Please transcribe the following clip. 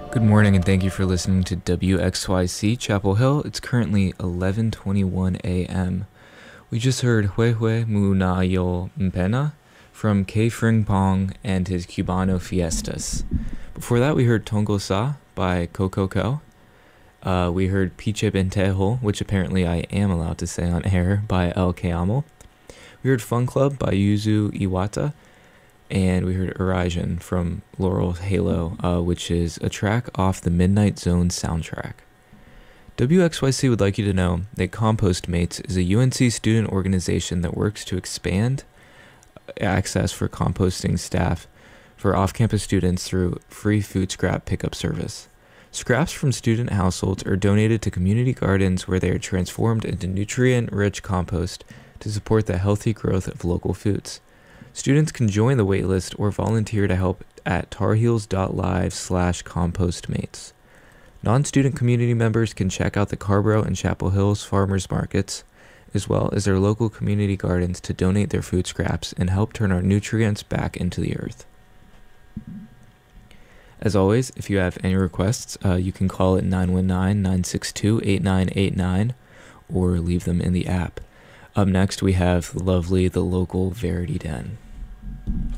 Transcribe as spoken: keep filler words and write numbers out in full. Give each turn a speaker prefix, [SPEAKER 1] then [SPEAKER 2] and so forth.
[SPEAKER 1] Good morning and thank you for listening to W X Y C Chapel Hill. It's currently eleven twenty-one a m We just heard Hue Hue Mu Na Yo Mpena from K Frimpong and his Cubano Fiestas. Before that, we heard Tongo Sa by Coco Co. Uh, we heard Piche Bentejo, which apparently I am allowed to say on air, by El Keamo. We heard Fun Club by Yuzu Iwata. And we heard Horizon from Laurel Halo, uh, which is a track off the Midnight Zone soundtrack. W X Y C would like you to know that Compost Mates is a U N C student organization that works to expand access for composting staff for off-campus students through free food scrap pickup service. Scraps from student households are donated to community gardens where they are transformed into nutrient-rich compost to support the healthy growth of local foods. Students can join the waitlist or volunteer to help at tarheels.live slash compostmates. Non-student community members can check out the Carborough and Chapel Hills farmers markets, as well as their local community gardens to donate their food scraps and help turn our nutrients back into the earth. As always, if you have any requests, uh, you can call at nine one nine, nine six two, eight nine eight nine or leave them in the app. Up next, we have the lovely The Local Verity Den.